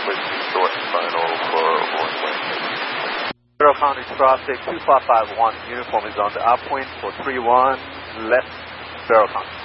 with short final for runway. Zero Foundry traffic 2551, uniform is on the upwind for 31 left, Zero Foundry.